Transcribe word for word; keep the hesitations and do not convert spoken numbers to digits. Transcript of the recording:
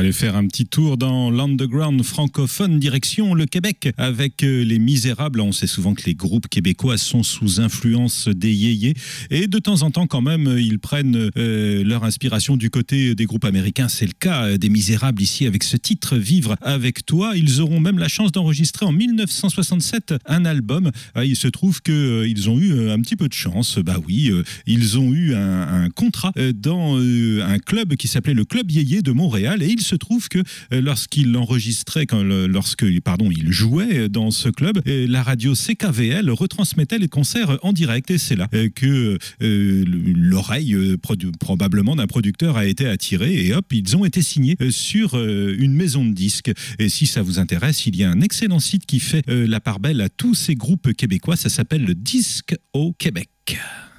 aller faire un petit tour dans l'underground francophone, direction le Québec, avec Les Misérables. On sait souvent que les groupes québécois sont sous influence des yéyés, et de temps en temps quand même, ils prennent euh, leur inspiration du côté des groupes américains. C'est le cas des Misérables ici avec ce titre, Vivre avec toi. Ils auront même la chance d'enregistrer en mille neuf cent soixante-sept un album. Il se trouve qu'ils ont eu un petit peu de chance. Bah oui, ils ont eu un, un contrat dans un club qui s'appelait le Club Yéyé de Montréal, et il se trouve que lorsqu'ils enregistraient, quand, lorsque pardon, ils jouaient dans ce club, la radio C K V L retransmettait les concerts en direct, et c'est là que euh, l'oreille produ- probablement d'un producteur a été attirée, et hop, ils ont été signés sur euh, une maison de disques. Et si ça vous intéresse, il y a un excellent site qui fait euh, la part belle à tous ces groupes québécois, ça s'appelle le Disque au Québec.